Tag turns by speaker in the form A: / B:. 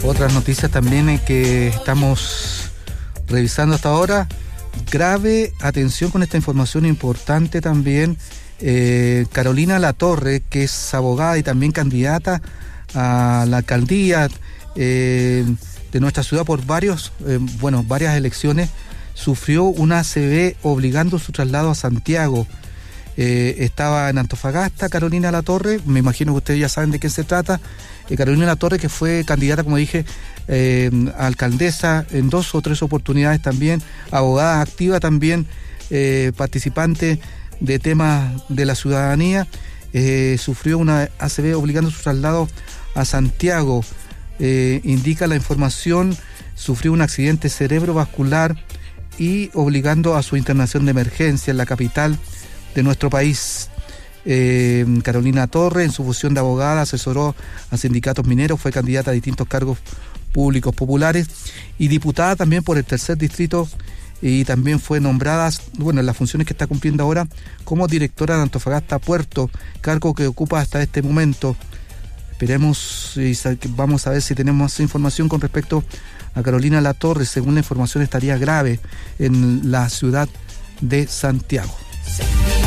A: Otras noticias también que estamos revisando hasta ahora. Grave atención con esta información importante también. Carolina Latorre, que es abogada y también candidata a la alcaldía de nuestra ciudad por varias elecciones, sufrió una ACV obligando su traslado a Santiago. Estaba en Antofagasta Carolina Latorre, me imagino que ustedes ya saben de qué se trata. Carolina Latorre, que fue candidata, como dije, a alcaldesa en 2 o 3 oportunidades también, abogada activa también, participante de temas de la ciudadanía, sufrió una ACV obligando su traslado a Santiago. Indica la información, sufrió un accidente cerebrovascular y obligando a su internación de emergencia en la capital de nuestro país. Carolina Torre, en su función de abogada, asesoró a sindicatos mineros, fue candidata a distintos cargos públicos populares y diputada también por el 3er distrito, y también fue nombrada, en las funciones que está cumpliendo ahora, como directora de Antofagasta Puerto, cargo que ocupa hasta este momento. Esperemos y vamos a ver si tenemos más información con respecto a Carolina Latorre. Según la información, estaría grave en la ciudad de Santiago.